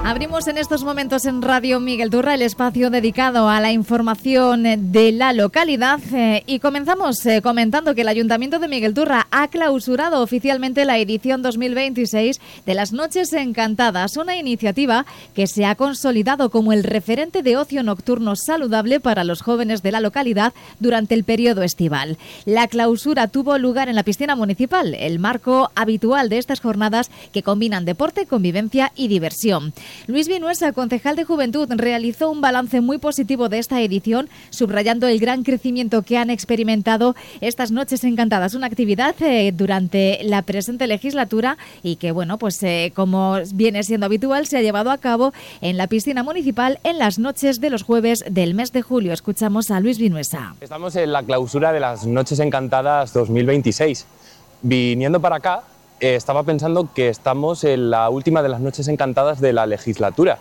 Abrimos en estos momentos en Radio Miguel Turra el espacio dedicado a la información de la localidad y comenzamos comentando que el Ayuntamiento de Miguel Turra ha clausurado oficialmente la edición 2026 de las Noches Encantadas, una iniciativa que se ha consolidado como el referente de ocio nocturno saludable para los jóvenes de la localidad durante el periodo estival. La clausura tuvo lugar en la piscina municipal, el marco habitual de estas jornadas que combinan deporte, convivencia y diversión. Luis Vinuesa, concejal de Juventud, realizó un balance muy positivo de esta edición, subrayando el gran crecimiento que han experimentado estas Noches Encantadas, una actividad durante la presente legislatura y que, bueno, pues como viene siendo habitual, se ha llevado a cabo en la piscina municipal en las noches de los jueves del mes de julio. Escuchamos a Luis Vinuesa. Estamos en la clausura de las Noches Encantadas 2026. Viniendo para acá, estaba pensando que estamos en la última de las Noches Encantadas de la legislatura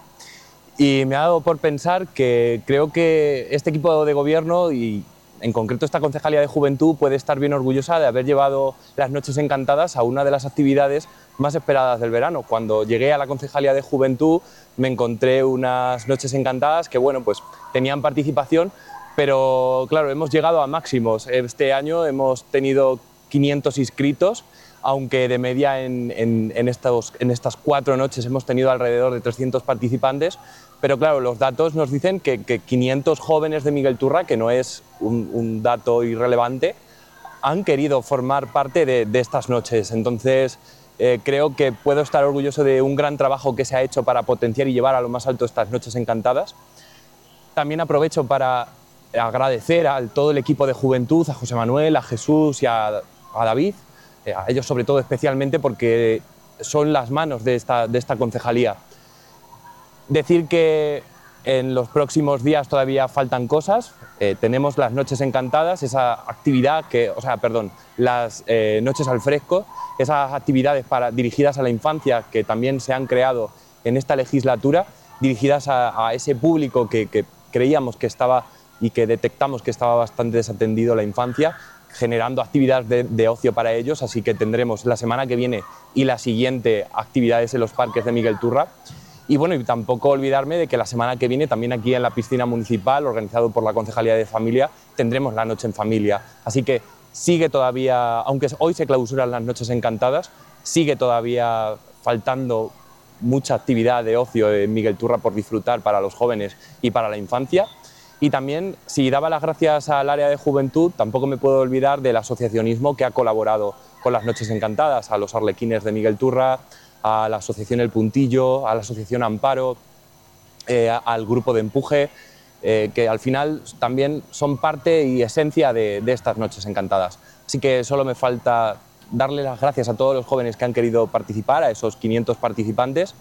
y me ha dado por pensar que creo que este equipo de gobierno y en concreto esta Concejalía de Juventud puede estar bien orgullosa de haber llevado las Noches Encantadas a una de las actividades más esperadas del verano. Cuando llegué a la Concejalía de Juventud me encontré unas Noches Encantadas que, bueno, pues tenían participación, pero claro, hemos llegado a máximos. Este año hemos tenido 500 inscritos, aunque de media en estas 4 noches hemos tenido alrededor de 300 participantes, pero claro, los datos nos dicen que 500 jóvenes de Miguel Turra, que no es un dato irrelevante, han querido formar parte de estas noches. Entonces creo que puedo estar orgulloso de un gran trabajo que se ha hecho para potenciar y llevar a lo más alto estas Noches Encantadas. También aprovecho para agradecer a todo el equipo de Juventud, a José Manuel, a Jesús y a David, a ellos sobre todo especialmente porque son las manos de esta concejalía. Decir que en los próximos días todavía faltan cosas. Tenemos las Noches Encantadas, esa actividad las noches al fresco, esas actividades dirigidas a la infancia que también se han creado en esta legislatura, dirigidas a ese público que creíamos que estaba y que detectamos que estaba bastante desatendido la infancia, generando actividades de ocio para ellos, así que tendremos la semana que viene y la siguiente actividades en los parques de Miguel Turra. Y bueno, y tampoco olvidarme de que la semana que viene también aquí en la piscina municipal, organizado por la Concejalía de Familia, tendremos la Noche en Familia. Así que sigue todavía, aunque hoy se clausuran las Noches Encantadas, sigue todavía faltando mucha actividad de ocio en Miguel Turra por disfrutar para los jóvenes y para la infancia. Y también, si daba las gracias al área de Juventud, tampoco me puedo olvidar del asociacionismo que ha colaborado con las Noches Encantadas, a los Arlequines de Miguel Turra, a la Asociación El Puntillo, a la Asociación Amparo, al Grupo de Empuje, que al final también son parte y esencia de estas Noches Encantadas. Así que solo me falta darle las gracias a todos los jóvenes que han querido participar, a esos 500 participantes,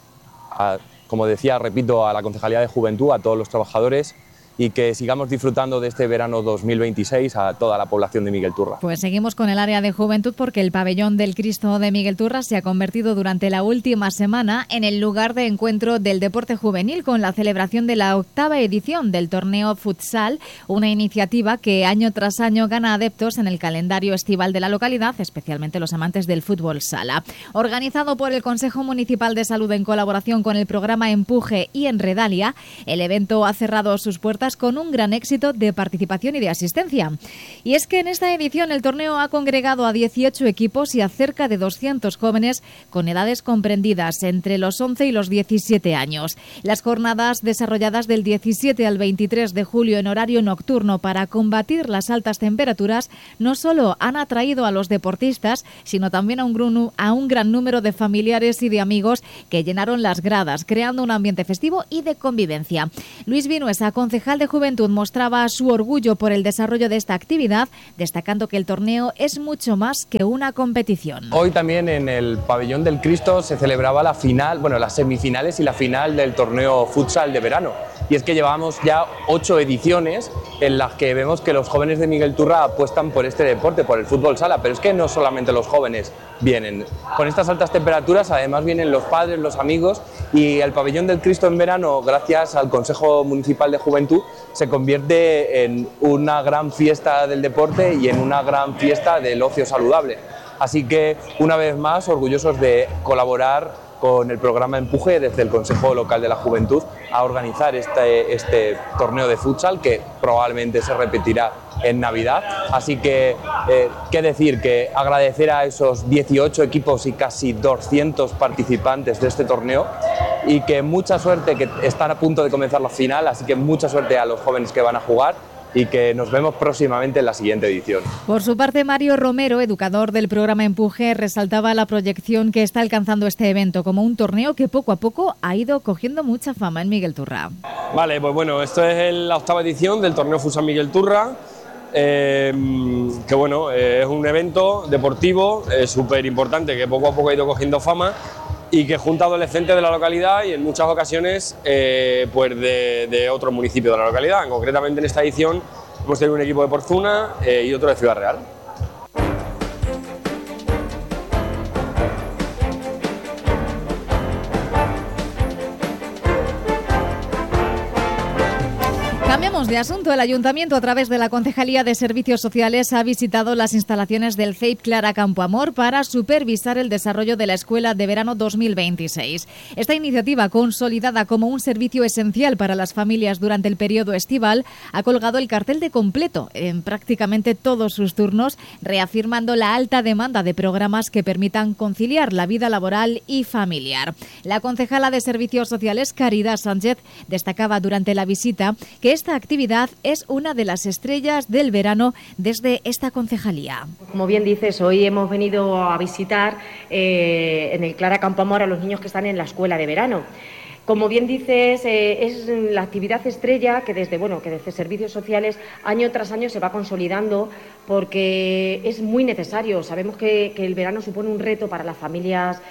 como decía, repito, a la Concejalía de Juventud, a todos los trabajadores, y que sigamos disfrutando de este verano 2026 a toda la población de Miguel Turra. Pues seguimos con el área de Juventud porque el pabellón del Cristo de Miguel Turra se ha convertido durante la última semana en el lugar de encuentro del deporte juvenil con la celebración de la 8ª edición del torneo futsal, una iniciativa que año tras año gana adeptos en el calendario estival de la localidad, especialmente los amantes del fútbol sala. Organizado por el Consejo Municipal de Salud en colaboración con el programa Empuje y Enredalia, el evento ha cerrado sus puertas con un gran éxito de participación y de asistencia. Y es que en esta edición el torneo ha congregado a 18 equipos y a cerca de 200 jóvenes con edades comprendidas entre los 11 y los 17 años. Las jornadas desarrolladas del 17 al 23 de julio en horario nocturno para combatir las altas temperaturas no solo han atraído a los deportistas, sino también a un gran número de familiares y de amigos que llenaron las gradas, creando un ambiente festivo y de convivencia. Luis Vinuesa, concejal de Juventud, mostraba su orgullo por el desarrollo de esta actividad, destacando que el torneo es mucho más que una competición. Hoy también en el pabellón del Cristo se celebraba las semifinales y la final del torneo futsal de verano. Y es que llevamos ya 8 ediciones en las que vemos que los jóvenes de Miguel Turra apuestan por este deporte, por el fútbol sala, pero es que no solamente los jóvenes vienen. Con estas altas temperaturas además vienen los padres, los amigos, y el pabellón del Cristo en verano, gracias al Consejo Municipal de Juventud, se convierte en una gran fiesta del deporte y en una gran fiesta del ocio saludable. Así que, una vez más, orgullosos de colaborar con el programa Empuje desde el Consejo Local de la Juventud a organizar este torneo de futsal que probablemente se repetirá en Navidad. Así que, qué decir, que agradecer a esos 18 equipos y casi 200 participantes de este torneo y que mucha suerte, que están a punto de comenzar la final, así que mucha suerte a los jóvenes que van a jugar y que nos vemos próximamente en la siguiente edición. Por su parte, Mario Romero, educador del programa Empuje, resaltaba la proyección que está alcanzando este evento como un torneo que poco a poco ha ido cogiendo mucha fama en Miguel Turra. Vale, pues bueno, esto es la 8ª edición del torneo Futsal Miguel Turra, que bueno, es un evento deportivo súper importante que poco a poco ha ido cogiendo fama y que junta adolescentes de la localidad y en muchas ocasiones pues de otros municipios de la localidad. Concretamente en esta edición hemos tenido un equipo de Porzuna y otro de Ciudad Real. Cambiamos de asunto. El Ayuntamiento, a través de la Concejalía de Servicios Sociales, ha visitado las instalaciones del CEIP Clara Campoamor para supervisar el desarrollo de la Escuela de Verano 2026. Esta iniciativa, consolidada como un servicio esencial para las familias durante el periodo estival, ha colgado el cartel de completo en prácticamente todos sus turnos, reafirmando la alta demanda de programas que permitan conciliar la vida laboral y familiar. La concejala de Servicios Sociales, Caridad Sánchez, destacaba durante la visita que esta actividad es una de las estrellas del verano desde esta concejalía. Como bien dices, hoy hemos venido a visitar en el Clara Campoamor a los niños que están en la escuela de verano. Como bien dices, es la actividad estrella que desde Servicios Sociales año tras año se va consolidando porque es muy necesario. Sabemos que el verano supone un reto para las familias,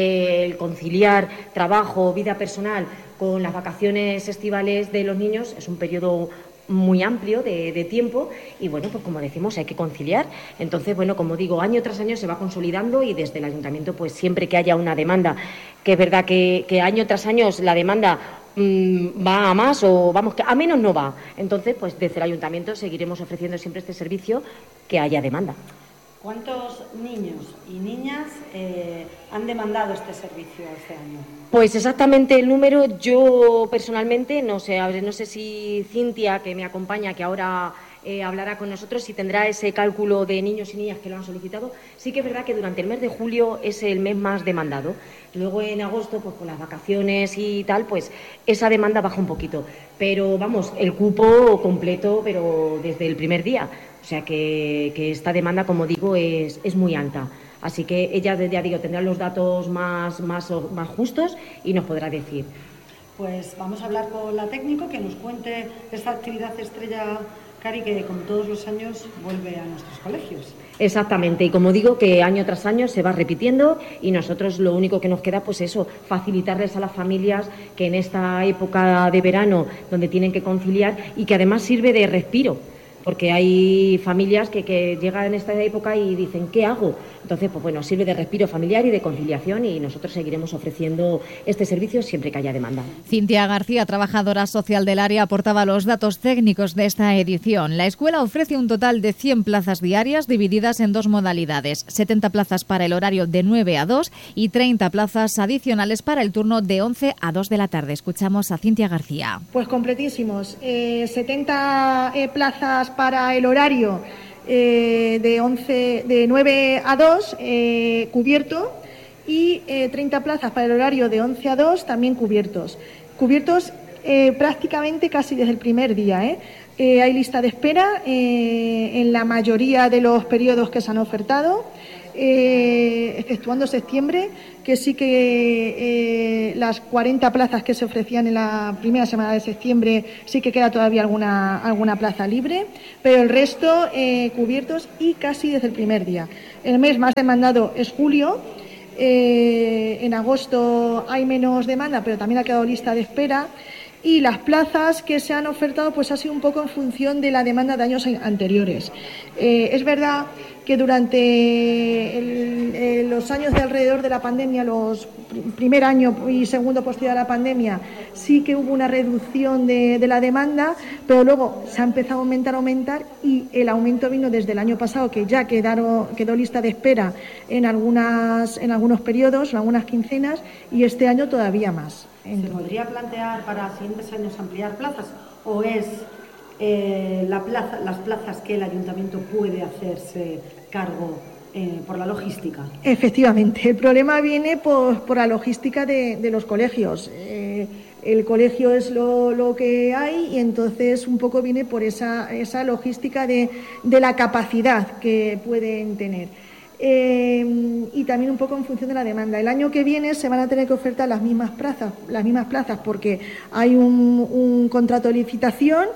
el conciliar trabajo, vida personal con las vacaciones estivales de los niños. Es un periodo muy amplio de tiempo y bueno, pues como decimos, hay que conciliar. Entonces, bueno, como digo, año tras año se va consolidando y desde el Ayuntamiento, pues siempre que haya una demanda, que es verdad que año tras año la demanda va a más o vamos, que a menos no va. Entonces, pues desde el Ayuntamiento seguiremos ofreciendo siempre este servicio que haya demanda. ¿Cuántos niños y niñas han demandado este servicio este año? Pues exactamente el número, yo personalmente, no sé si Cintia, que me acompaña, que ahora hablará con nosotros, si tendrá ese cálculo de niños y niñas que lo han solicitado. Sí que es verdad que durante el mes de julio es el mes más demandado. Luego en agosto, pues con las vacaciones y tal, pues esa demanda baja un poquito. Pero vamos, el cupo completo, pero desde el primer día. O sea que esta demanda, como digo, es muy alta. Así que ella, ya digo, tendrá los datos más justos y nos podrá decir. Pues vamos a hablar con la técnico que nos cuente esta actividad estrella, Cari, que como todos los años vuelve a nuestros colegios. Exactamente, y como digo, que año tras año se va repitiendo y nosotros lo único que nos queda, pues eso, facilitarles a las familias que en esta época de verano, donde tienen que conciliar y que además sirve de respiro, porque hay familias que llegan en esta época y dicen, ¿qué hago? Entonces, pues bueno, sirve de respiro familiar y de conciliación y nosotros seguiremos ofreciendo este servicio siempre que haya demanda. Cintia García, trabajadora social del área, aportaba los datos técnicos de esta edición. La escuela ofrece un total de 100 plazas diarias divididas en dos modalidades, 70 plazas para el horario de 9 a 2 y 30 plazas adicionales para el turno de 11 a 2 de la tarde. Escuchamos a Cintia García. Pues completísimos, 70 plazas para el horario de 9 a 2 cubierto y 30 plazas para el horario de 11 a 2 también cubiertos. Cubiertos prácticamente casi desde el primer día. Hay lista de espera en la mayoría de los periodos que se han ofertado, exceptuando septiembre, que sí que las 40 plazas que se ofrecían en la primera semana de septiembre sí que queda todavía alguna plaza libre, pero el resto cubiertos y casi desde el primer día. El mes más demandado es julio. En agosto hay menos demanda, pero también ha quedado lista de espera. y las plazas que se han ofertado pues ha sido un poco en función de la demanda de años anteriores. Es verdad que durante los años de alrededor de la pandemia, los primer año y segundo posterior a la pandemia, sí que hubo una reducción de la demanda, pero luego se ha empezado a aumentar y el aumento vino desde el año pasado, que ya quedó lista de espera en algunos periodos, en algunas quincenas, y este año todavía más. ¿Se podría plantear para siguientes años ampliar plazas o es las plazas que el ayuntamiento puede hacerse cargo por la logística? Efectivamente, el problema viene por la logística de los colegios. El colegio es lo que hay y entonces un poco viene por esa logística de la capacidad que pueden tener. Y también un poco en función de la demanda. El año que viene se van a tener que ofertar las mismas plazas porque hay un contrato de licitación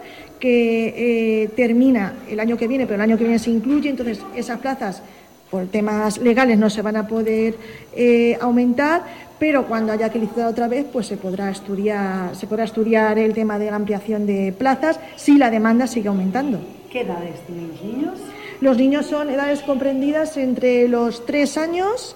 que termina el año que viene, pero el año que viene se incluye, entonces esas plazas por temas legales no se van a poder aumentar, pero cuando haya que licitar otra vez pues se podrá estudiar el tema de la ampliación de plazas si la demanda sigue aumentando. ¿Qué edades tienen los niños? Los niños son edades comprendidas entre los 3 años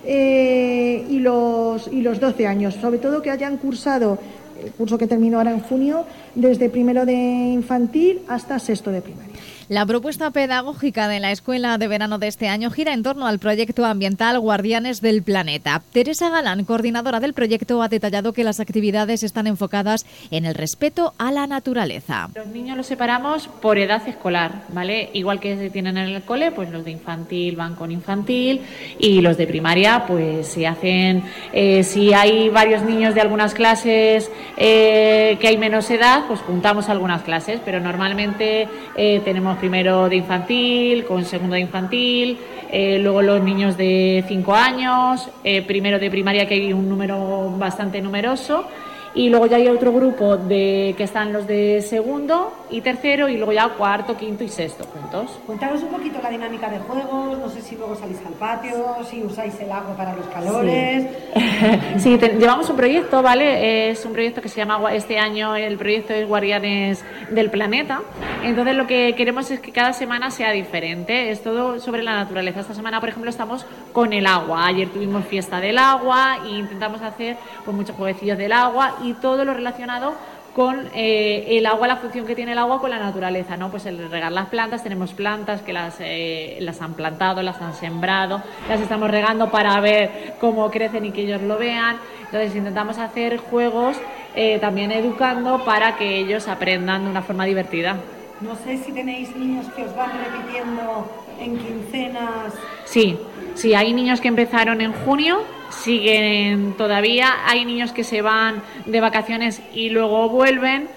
y los 12 años, sobre todo que hayan cursado el curso que terminó ahora en junio, desde primero de infantil hasta sexto de primaria. La propuesta pedagógica de la Escuela de Verano de este año gira en torno al proyecto ambiental Guardianes del Planeta. Teresa Galán, coordinadora del proyecto, ha detallado que las actividades están enfocadas en el respeto a la naturaleza. Los niños los separamos por edad escolar, ¿vale? Igual que se tienen en el cole, pues los de infantil van con infantil y los de primaria, pues se hacen, si hay varios niños de algunas clases que hay menos edad, pues juntamos algunas clases, pero normalmente tenemos primero de infantil, con segundo de infantil, luego los niños de 5 años, primero de primaria, que hay un número bastante numeroso, y luego ya hay otro grupo que están los de segundo y tercero, y luego ya cuarto, quinto y sexto juntos. Cuéntanos un poquito la dinámica de juegos, no sé si luego salís al patio, si usáis el agua para los calores. Sí, llevamos un proyecto, ¿vale? Es un proyecto que se llama, este año el proyecto es Guardianes del Planeta. Entonces lo que queremos es que cada semana sea diferente, es todo sobre la naturaleza. Esta semana, por ejemplo, estamos con el agua. Ayer tuvimos fiesta del agua e intentamos hacer pues muchos jueguecillos del agua y todo lo relacionado con el agua, la función que tiene el agua con la naturaleza, ¿no? Pues el regar las plantas, tenemos plantas que las han plantado, las han sembrado, las estamos regando para ver cómo crecen y que ellos lo vean. Entonces intentamos hacer juegos también educando para que ellos aprendan de una forma divertida. No sé si tenéis niños que os van repitiendo en quincenas. Sí, hay niños que empezaron en junio, siguen todavía, hay niños que se van de vacaciones y luego vuelven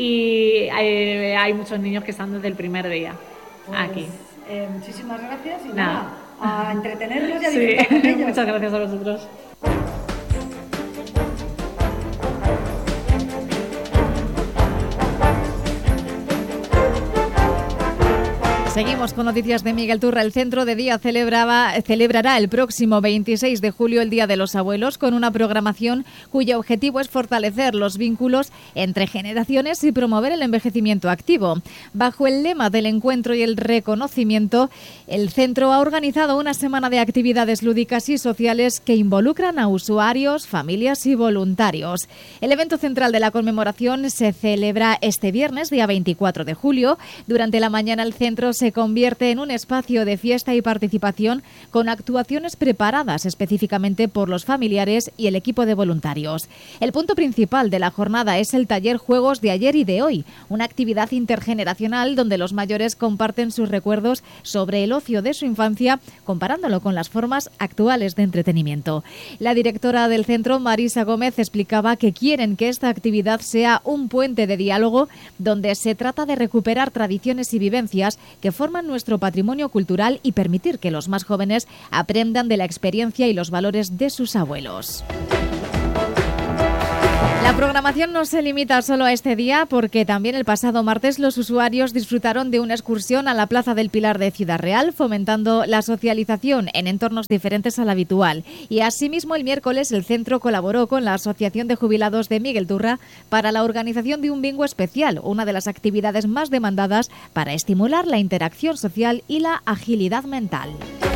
y hay muchos niños que están desde el primer día aquí. Muchísimas gracias y nada, a entretenerlos y a disfrutar con ellos. Muchas gracias a vosotros. Seguimos con noticias de Miguel Turra. El Centro de Día celebrará el próximo 26 de julio el Día de los Abuelos con una programación cuyo objetivo es fortalecer los vínculos entre generaciones y promover el envejecimiento activo. Bajo el lema del encuentro y el reconocimiento, el centro ha organizado una semana de actividades lúdicas y sociales que involucran a usuarios, familias y voluntarios. El evento central de la conmemoración se celebra este viernes, día 24 de julio. Durante la mañana el centro se convierte en un espacio de fiesta y participación con actuaciones preparadas específicamente por los familiares y el equipo de voluntarios. El punto principal de la jornada es el taller Juegos de ayer y de hoy, una actividad intergeneracional donde los mayores comparten sus recuerdos sobre el ocio de su infancia, comparándolo con las formas actuales de entretenimiento. La directora del centro, Marisa Gómez, explicaba que quieren que esta actividad sea un puente de diálogo donde se trata de recuperar tradiciones y vivencias que forman nuestro patrimonio cultural y permitir que los más jóvenes aprendan de la experiencia y los valores de sus abuelos. La programación no se limita solo a este día, porque también el pasado martes los usuarios disfrutaron de una excursión a la Plaza del Pilar de Ciudad Real, fomentando la socialización en entornos diferentes al habitual. Y asimismo el miércoles el centro colaboró con la Asociación de Jubilados de Miguel Turra para la organización de un bingo especial, una de las actividades más demandadas para estimular la interacción social y la agilidad mental.